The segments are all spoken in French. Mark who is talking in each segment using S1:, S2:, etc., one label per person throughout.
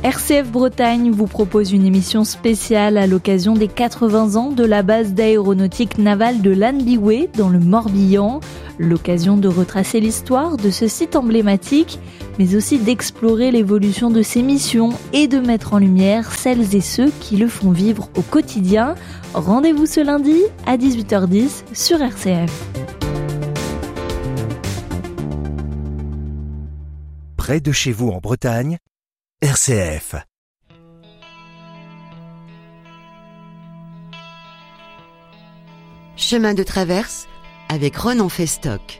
S1: RCF Bretagne vous propose une émission spéciale à l'occasion des 80 ans de la base d'aéronautique navale de Lanbiway dans le Morbihan. L'occasion de retracer l'histoire de ce site emblématique, mais aussi d'explorer l'évolution de ses missions et de mettre en lumière celles et ceux qui le font vivre au quotidien. Rendez-vous ce lundi à 18h10 sur RCF.
S2: Près de chez vous en Bretagne, RCF.
S3: Chemin de traverse avec Ronan Festock.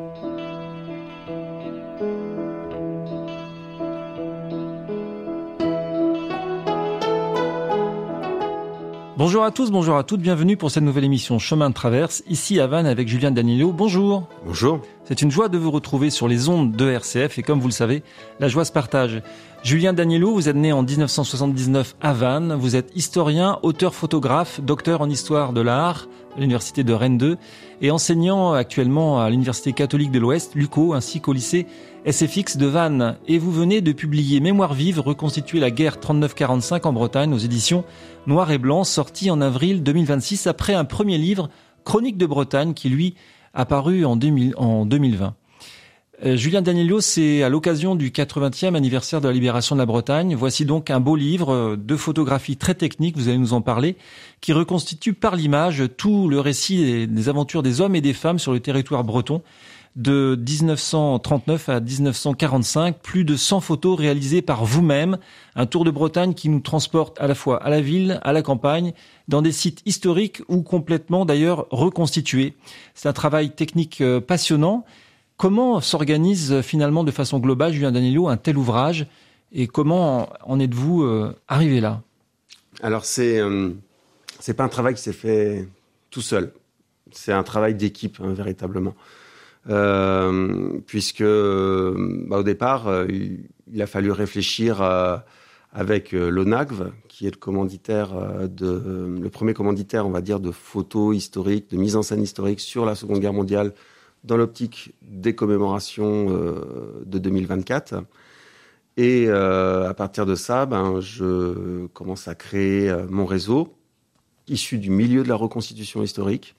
S4: Bonjour à tous, bonjour à toutes, bienvenue pour cette nouvelle émission Chemin de traverse, ici à Vannes avec Julien Daniello. Bonjour.
S5: Bonjour.
S4: C'est une joie de vous retrouver sur les ondes de RCF et comme vous le savez, la joie se partage. Julien Daniello, vous êtes né en 1979 à Vannes, vous êtes historien, auteur photographe, docteur en histoire de l'art à l'université de Rennes 2 et enseignant actuellement à l'université catholique de l'Ouest, l'UCO, ainsi qu'au lycée SFX de Vannes. Et vous venez de publier Mémoire vive, reconstituer la guerre 39-45 en Bretagne aux éditions Noir et Blanc, sorti en avril 2026 après un premier livre, Chronique de Bretagne, qui lui a paru en 2020. Julien Daniello, c'est à l'occasion du 80e anniversaire de la libération de la Bretagne. Voici donc un beau livre de photographies très techniques, vous allez nous en parler, qui reconstitue par l'image tout le récit des aventures des hommes et des femmes sur le territoire breton de 1939 à 1945. Plus de 100 photos réalisées par vous-même. Un tour de Bretagne qui nous transporte à la fois à la ville, à la campagne, dans des sites historiques ou complètement d'ailleurs reconstitués. C'est un travail technique passionnant. Comment s'organise finalement de façon globale, Julien Daniello, un tel ouvrage et comment en êtes-vous arrivé là ?
S5: Alors c'est pas un travail qui s'est fait tout seul. C'est un travail d'équipe, véritablement. Puisque au départ, il a fallu réfléchir avec l'ONACV, qui est le commanditaire le premier commanditaire, on va dire, de photos historiques, de mise en scène historique sur la Seconde Guerre mondiale, dans l'optique des commémorations de 2024. Et à partir de ça, je commence à créer mon réseau, issu du milieu de la reconstitution historique.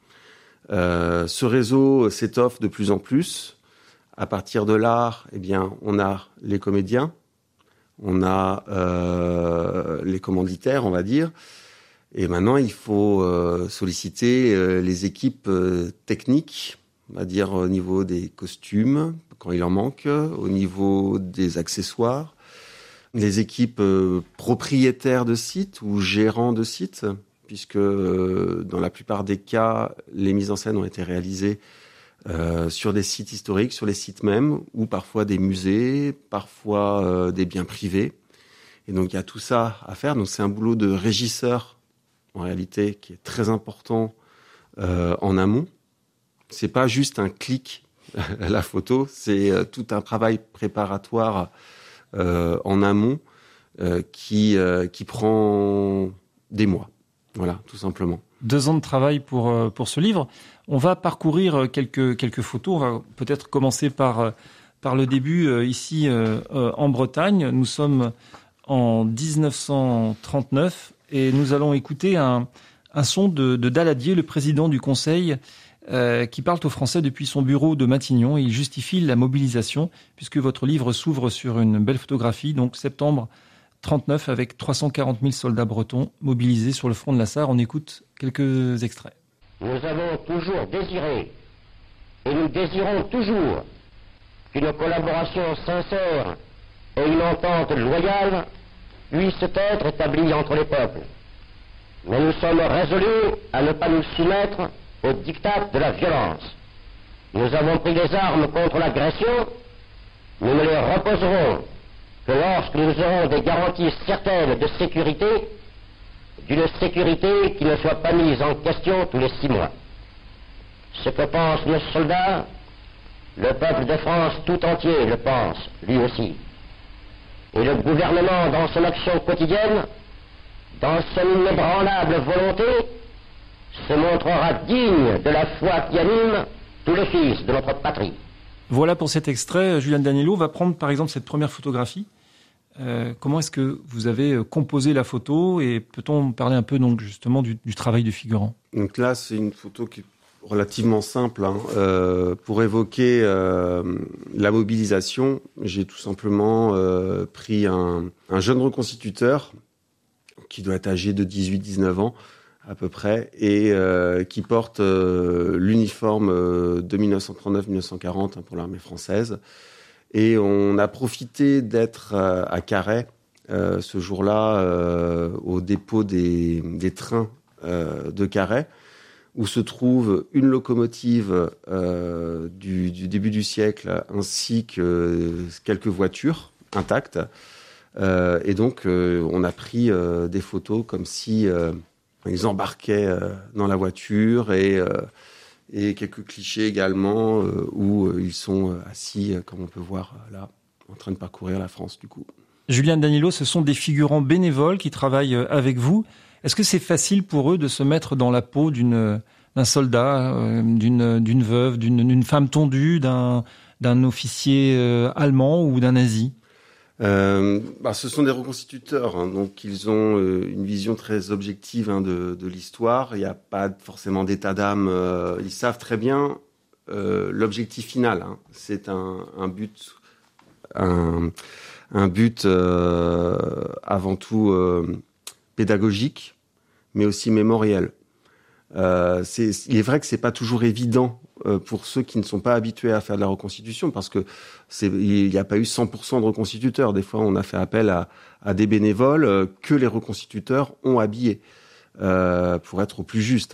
S5: Ce réseau s'étoffe de plus en plus. À partir de là, on a les comédiens, on a les commanditaires, on va dire. Et maintenant, il faut solliciter les équipes techniques, on va dire au niveau des costumes, quand il en manque, au niveau des accessoires, les équipes propriétaires de sites ou gérants de sites, puisque dans la plupart des cas, les mises en scène ont été réalisées sur des sites historiques, sur les sites mêmes, ou parfois des musées, parfois des biens privés. Et donc il y a tout ça à faire. Donc c'est un boulot de régisseur, en réalité, qui est très important en amont. C'est pas juste un clic à la photo, c'est tout un travail préparatoire en amont qui prend des mois. Voilà, tout simplement.
S4: 2 ans de travail pour ce livre. On va parcourir quelques photos. On va peut-être commencer par le début ici en Bretagne. Nous sommes en 1939 et nous allons écouter un son de Daladier, le président du Conseil, qui parle aux Français depuis son bureau de Matignon. Et il justifie la mobilisation puisque votre livre s'ouvre sur une belle photographie, donc septembre 39 avec 340 000 soldats bretons mobilisés sur le front de la Sarre. On écoute quelques extraits.
S6: Nous avons toujours désiré et nous désirons toujours qu'une collaboration sincère et une entente loyale puissent être établies entre les peuples. Mais nous sommes résolus à ne pas nous soumettre au diktat de la violence. Nous avons pris les armes contre l'agression, nous ne les reposerons que lorsque nous aurons des garanties certaines de sécurité, d'une sécurité qui ne soit pas mise en question tous les 6 mois. Ce que pensent nos soldats, le peuple de France tout entier le pense, lui aussi. Et le gouvernement, dans son action quotidienne, dans son inébranlable volonté, se montrera digne de la foi qui anime tous les fils de notre patrie.
S4: Voilà pour cet extrait. Julien Daniello va prendre par exemple cette première photographie Comment est-ce que vous avez composé la photo et peut-on parler un peu donc justement du travail du figurant?
S5: Donc là, c'est une photo qui est relativement simple. Pour évoquer la mobilisation, j'ai tout simplement pris un jeune reconstituteur qui doit être âgé de 18-19 ans à peu près et qui porte l'uniforme de 1939-1940 pour l'armée française. Et on a profité d'être à Carhaix ce jour-là au dépôt des trains de Carhaix, où se trouve une locomotive du début du siècle, ainsi que quelques voitures intactes. Et donc, on a pris des photos comme si ils embarquaient dans la voiture et quelques clichés également où ils sont assis, comme on peut voir là, en train de parcourir la France du coup.
S4: Julien Danilo, ce sont des figurants bénévoles qui travaillent avec vous. Est-ce que c'est facile pour eux de se mettre dans la peau d'un soldat, d'une veuve, d'une femme tondue, d'un officier allemand ou d'un nazi ?
S5: Ce sont des reconstituteurs, donc ils ont une vision très objective de l'histoire. Il n'y a pas forcément d'état d'âme. Ils savent très bien l'objectif final. C'est un but, avant tout pédagogique, mais aussi mémoriel. Il est vrai que c'est pas toujours évident pour ceux qui ne sont pas habitués à faire de la reconstitution, parce que il n'y a pas eu 100% de reconstituteurs. Des fois, on a fait appel à des bénévoles que les reconstituteurs ont habillés pour être au plus juste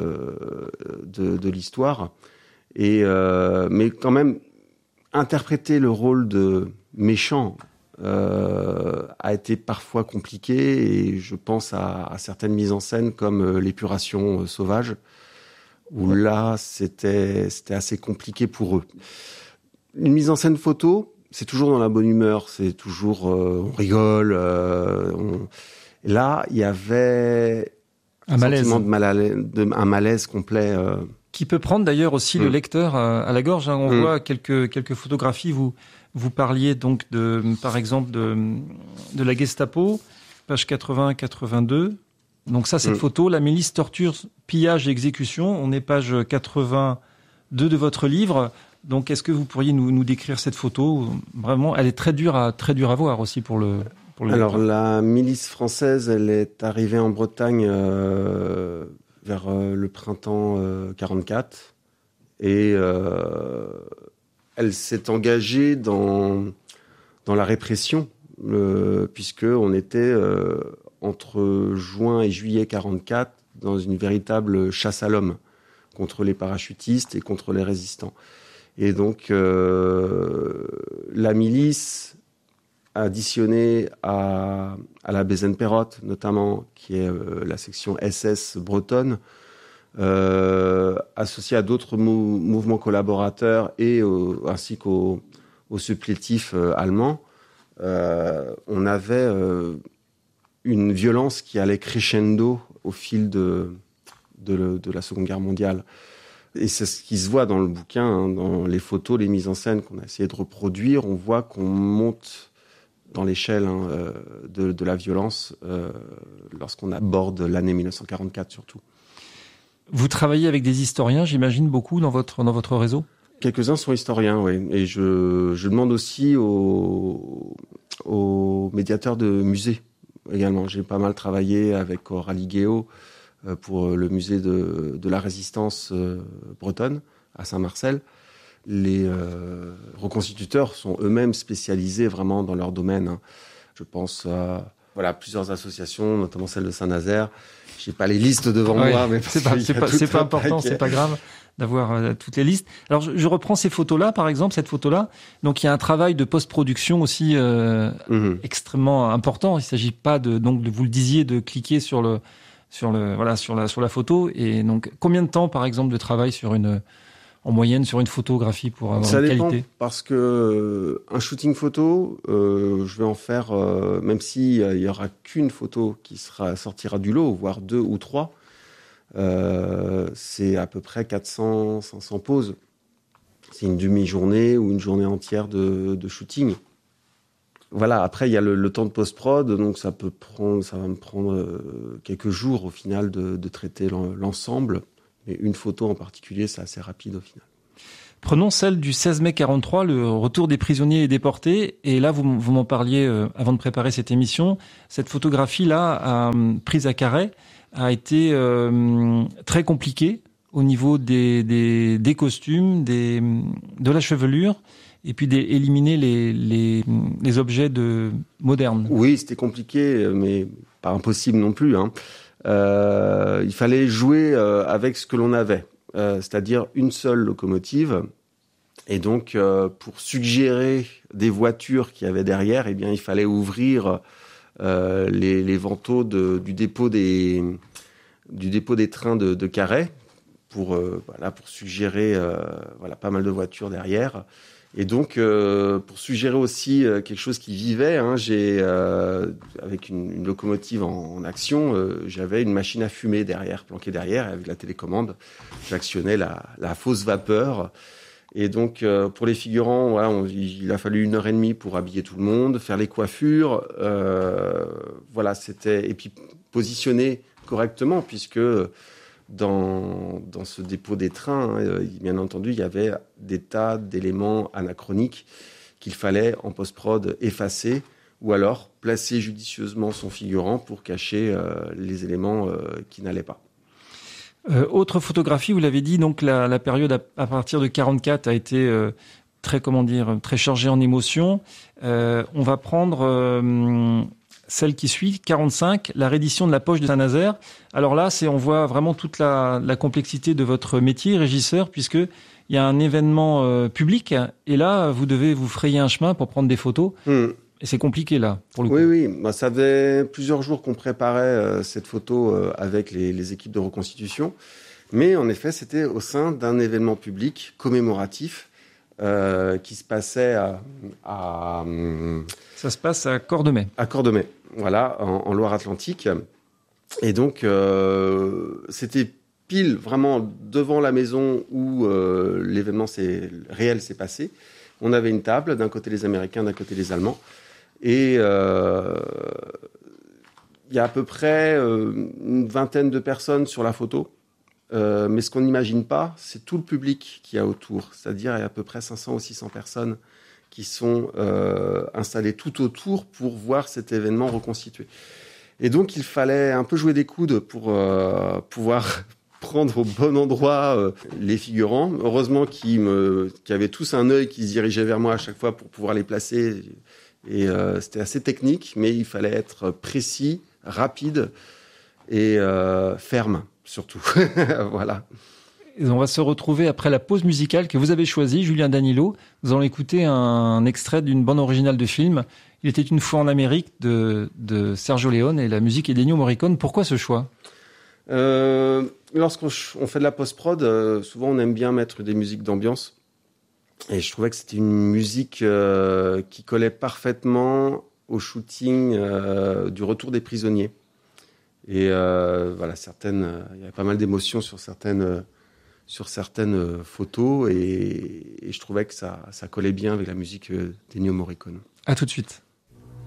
S5: de l'histoire. Mais quand même, interpréter le rôle de méchant a été parfois compliqué, et je pense à certaines mises en scène comme l'épuration sauvage, où là, c'était assez compliqué pour eux. Une mise en scène photo, c'est toujours dans la bonne humeur, c'est toujours on rigole. Là, il y avait un sentiment un malaise complet.
S4: Qui peut prendre d'ailleurs aussi le lecteur à la gorge. On voit quelques photographies. Vous parliez donc par exemple de la Gestapo, page 80-82. Donc ça, cette photo, la milice, torture, pillage et exécution. On est page 82 de votre livre. Donc, est-ce que vous pourriez nous décrire cette photo ? Vraiment, elle est très dure à voir aussi pour le
S5: Alors, la milice française, elle est arrivée en Bretagne vers le printemps 44. Et elle s'est engagée dans la répression, puisqu'on était entre juin et juillet 44 dans une véritable chasse à l'homme contre les parachutistes et contre les résistants. Et donc, la milice, additionnée à la Bézène-Pérotte, notamment, qui est la section SS bretonne, associée à d'autres mouvements collaborateurs et ainsi qu'aux supplétifs allemands, on avait une violence qui allait crescendo au fil de la Seconde Guerre mondiale. Et c'est ce qui se voit dans le bouquin, dans les photos, les mises en scène qu'on a essayé de reproduire. On voit qu'on monte dans l'échelle de la violence lorsqu'on aborde l'année 1944 surtout.
S4: Vous travaillez avec des historiens, j'imagine, beaucoup dans votre réseau ?
S5: Quelques-uns sont historiens, oui. Et je demande aussi aux médiateurs de musées également. J'ai pas mal travaillé avec Aurélie Guéot pour le musée de la Résistance bretonne à Saint-Marcel. Les reconstituteurs sont eux-mêmes spécialisés vraiment dans leur domaine. Je pense à plusieurs associations, notamment celle de Saint-Nazaire. J'ai pas les listes devant moi, mais
S4: c'est pas important, c'est pas grave d'avoir toutes les listes. Alors je reprends ces photos-là, par exemple cette photo-là. Donc il y a un travail de post-production aussi extrêmement important. Il s'agit pas donc vous le disiez, de cliquer sur la photo. Et donc combien de temps, par exemple, de travail en moyenne sur une photographie pour avoir une qualité ?
S5: Ça dépend, parce que un shooting photo, je vais en faire, même s'il y aura qu'une photo qui sortira du lot, voire 2 ou 3, c'est à peu près 400-500 poses. C'est une demi-journée ou une journée entière de shooting. Voilà, après il y a le temps de post-prod, donc ça va me prendre quelques jours au final de traiter l'ensemble. Mais une photo en particulier, c'est assez rapide au final.
S4: Prenons celle du 16 mai 43, le retour des prisonniers et déportés. Et là, vous m'en parliez avant de préparer cette émission. Cette photographie-là, prise à Carhaix, a été très compliquée au niveau des costumes, de la chevelure, et puis d'éliminer les objets modernes.
S5: Oui, c'était compliqué, mais pas impossible non plus, hein. Il fallait jouer avec ce que l'on avait, c'est-à-dire une seule locomotive. Et donc, pour suggérer des voitures qu'il y avait derrière, eh bien, il fallait ouvrir les vantaux du dépôt des trains de Carhaix pour suggérer pas mal de voitures derrière. Et donc, pour suggérer aussi quelque chose qui vivait, hein, j'ai avec une locomotive en action, j'avais une machine à fumer planquée derrière, et avec la télécommande, j'actionnais la fausse vapeur. Et donc, pour les figurants, voilà, il a fallu 1h30 pour habiller tout le monde, faire les coiffures, et puis positionner correctement, puisque dans ce dépôt des trains, bien entendu, il y avait des tas d'éléments anachroniques qu'il fallait, en post-prod, effacer, ou alors placer judicieusement son figurant pour cacher les éléments qui n'allaient pas.
S4: Autre photographie, vous l'avez dit, donc la période à partir de 44 a été très chargée en émotions. On va prendre celle qui suit, 45, la reddition de la poche de Saint-Nazaire. Alors là, on voit vraiment toute la complexité de votre métier, régisseur, puisque il y a un événement public, et là, vous devez vous frayer un chemin pour prendre des photos. Et c'est compliqué là, pour le coup.
S5: Oui. Ça faisait plusieurs jours qu'on préparait cette photo avec les équipes de reconstitution. Mais en effet, c'était au sein d'un événement public commémoratif qui se passait à
S4: Ça se passe à Cordemais.
S5: À Cordemais, voilà, en Loire-Atlantique. Et donc, c'était pile vraiment devant la maison où l'événement réel s'est passé. On avait une table, d'un côté les Américains, d'un côté les Allemands. Et il y a à peu près une vingtaine de personnes sur la photo. Mais ce qu'on n'imagine pas, c'est tout le public qu'il y a autour. C'est-à-dire, il y a à peu près 500 ou 600 personnes qui sont installées tout autour pour voir cet événement reconstitué. Et donc, il fallait un peu jouer des coudes pour pouvoir prendre au bon endroit les figurants. Heureusement qu'ils avaient tous un œil qui se dirigeait vers moi à chaque fois pour pouvoir les placer. Et c'était assez technique, mais il fallait être précis, rapide et ferme, surtout. Voilà.
S4: Et on va se retrouver après la pause musicale que vous avez choisie, Julien Danilo. Nous allons écouter un extrait d'une bande originale de film. Il était une fois en Amérique de Sergio Leone et la musique est d'Ennio Morricone. Pourquoi ce choix ?
S5: Lorsqu'on fait de la post-prod, souvent on aime bien mettre des musiques d'ambiance. Et je trouvais que c'était une musique qui collait parfaitement au shooting du retour des prisonniers. Et il y avait pas mal d'émotions sur certaines photos et je trouvais que ça collait bien avec la musique d'Ennio Morricone.
S4: À tout de suite.